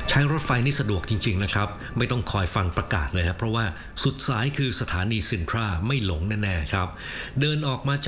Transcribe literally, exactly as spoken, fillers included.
ใช้รถไฟนี่สะดวกจริงๆนะครับไม่ต้องคอยฟังประกาศเลยครับเพราะว่าสุดสายคือสถานีเซ็นทรัลไม่หลงแน่ๆครับเดินออกมาจาก